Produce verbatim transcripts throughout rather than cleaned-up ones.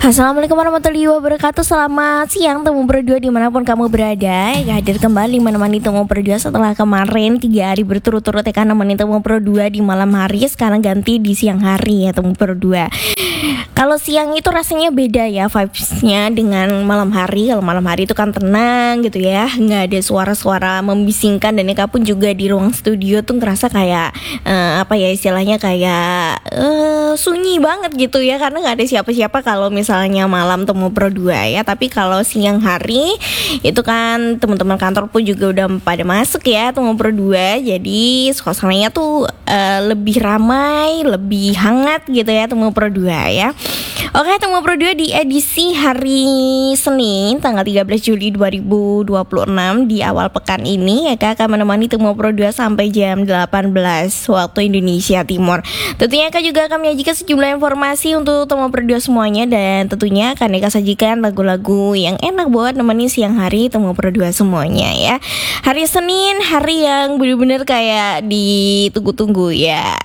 Assalamualaikum warahmatullahi wabarakatuh. Selamat siang temu berdua dimanapun kamu berada. Ya, hadir kembali menemani temu berdua setelah kemarin tiga hari berturut-turut ya kan nemenin temu berdua di malam hari. Sekarang ganti di siang hari ya temu berdua. Kalau siang itu rasanya beda ya vibes-nya dengan malam hari. Kalau malam hari itu kan tenang gitu ya, nggak ada suara-suara membisingkan. Dan Eka pun juga di ruang studio tuh ngerasa kayak uh, apa ya istilahnya kayak uh, sunyi banget gitu ya, karena nggak ada siapa-siapa kalau misalnya malam temu berdua ya. Tapi kalau siang hari itu kan teman-teman kantor pun juga udah pada masuk ya temu berdua. Jadi suasananya tuh uh, lebih ramai, lebih hangat gitu ya temu berdua ya. Oke, temu berdua di edisi hari Senin tanggal tiga belas Juli dua ribu dua puluh enam di awal pekan ini ya Kak akan menemani temu berdua sampai jam delapan belas waktu Indonesia Timur. Tentunya Kak juga akan menyajikan sejumlah informasi untuk temu berdua semuanya, dan tentunya akan Eka sajikan lagu-lagu yang enak buat nemenin siang hari temu berdua semuanya ya. Hari Senin, hari yang bener-bener kayak ditunggu-tunggu ya.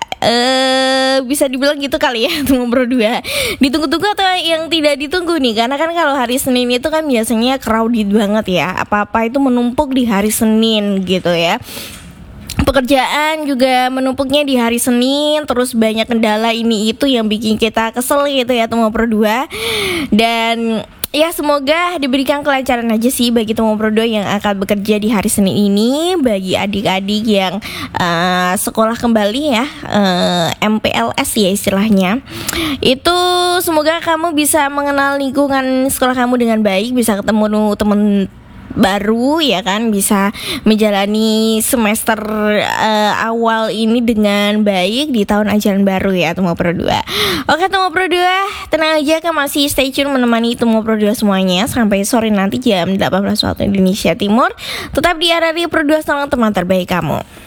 Eh bisa dibilang gitu kali ya temu berdua. Ditunggu-tunggu atau yang tidak ditunggu nih, karena kan kalau hari Senin itu kan biasanya crowded banget ya. Apa-apa itu menumpuk di hari Senin gitu ya. Pekerjaan juga menumpuknya di hari Senin, terus banyak kendala ini itu yang bikin kita kesel gitu ya temu berdua. Dan ya semoga diberikan kelancaran aja sih bagi temu berdua yang akan bekerja di hari Senin ini. Bagi adik-adik yang uh, sekolah kembali ya, uh, M P L S ya istilahnya, itu semoga kamu bisa mengenal lingkungan sekolah kamu dengan baik, bisa ketemu temen baru ya kan, bisa menjalani semester uh, awal ini dengan baik di tahun ajaran baru ya temu berdua. Oke temu berdua, tenang aja kan masih stay tune menemani temu berdua semuanya sampai sore nanti jam delapan belas waktu Indonesia Timur. Tetap di R R I Berdua, teman terbaik kamu.